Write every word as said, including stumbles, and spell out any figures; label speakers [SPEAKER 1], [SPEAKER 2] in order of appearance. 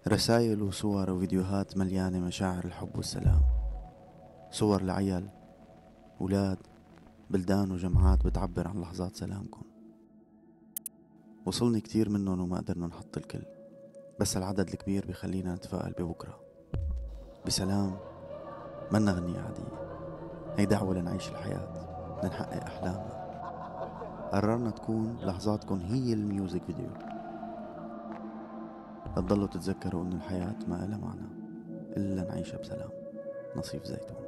[SPEAKER 1] رسائل وصور وفيديوهات مليانة مشاعر الحب والسلام. صور لعيال، ولاد، بلدان وجمعات بتعبر عن لحظات سلامكم. وصلني كتير منهم وما قدرنا نحط الكل، بس العدد الكبير بيخلينا نتفائل ببكرة بسلام. منا غنية عادية، هي دعوة لنعيش الحياة، لنحقق أحلامنا. قررنا تكون لحظاتكم هي الميوزك فيديو، لتضلوا تتذكروا أن الحياة ما إلها معنى إلا نعيشها بسلام. نصيف زيتون.